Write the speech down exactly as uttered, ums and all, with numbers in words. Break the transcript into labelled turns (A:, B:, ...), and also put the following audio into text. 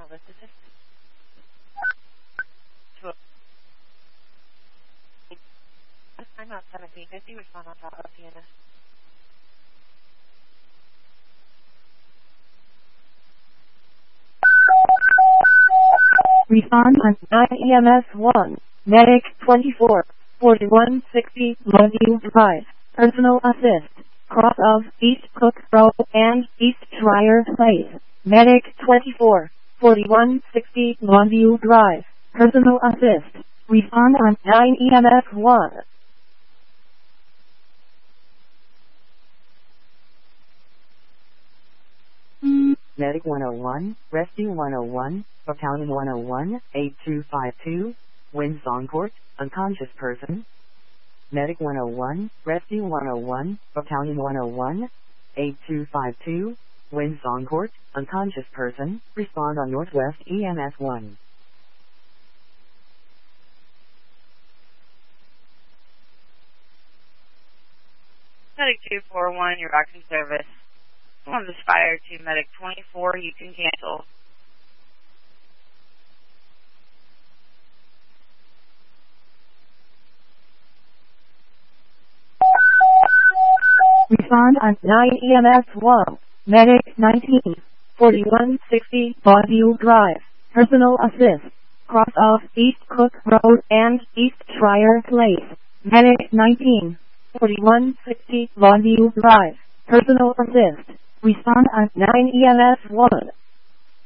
A: This is I'm not seventeen fifty. Respond on top of P N S.
B: Respond on nine E M S one. Medic twenty-four forty-one sixty Longview Drive. Personal assist. Cross of East Cook Road and East Schreier Place. Medic twenty-four forty-one sixty Longview Drive. Personal assist. Respond on nine E M S one.
C: Medic one oh one, Rescue one oh one, Battalion one oh one, eight two five two, Windsong Court, unconscious person. Medic one oh one, Rescue one oh one, Battalion one oh one, eight two five two, Windsong Court, unconscious person, respond on Northwest E M S one.
A: Medic two four one, you're back in service. On this fire to Medic twenty-four, you can cancel.
B: Respond on nine E M S one. Medic nineteen forty-one sixty Longview Drive. Personal assist. Cross of East Cook Road and East Schreier Place. Medic nineteen forty-one sixty Longview Drive. Personal assist. Respond on nine E M S one.